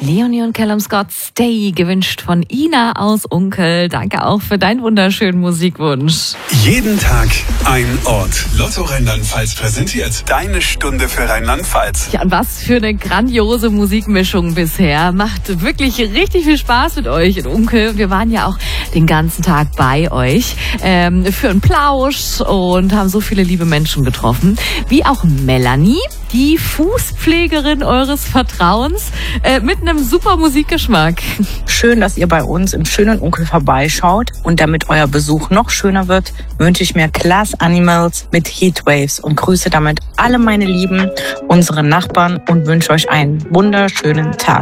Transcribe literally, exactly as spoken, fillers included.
Leonie und Callum Scott, Stay, gewünscht von Ina aus Unkel. Danke auch für deinen wunderschönen Musikwunsch. Jeden Tag ein Ort. Lotto Rheinland-Pfalz präsentiert deine Stunde für Rheinland-Pfalz. Ja, und was für eine grandiose Musikmischung bisher. Macht wirklich richtig viel Spaß mit euch in Unkel. Wir waren ja auch den ganzen Tag bei euch ähm, für einen Plausch und haben so viele liebe Menschen getroffen. Wie auch Melanie, die Fußpflegerin eures Vertrauens, äh, mit einem super Musikgeschmack. Schön, dass ihr bei uns im schönen Unkel vorbeischaut. Und damit euer Besuch noch schöner wird, wünsche ich mir Class Animals mit Heatwaves und grüße damit alle meine Lieben, unsere Nachbarn und wünsche euch einen wunderschönen Tag.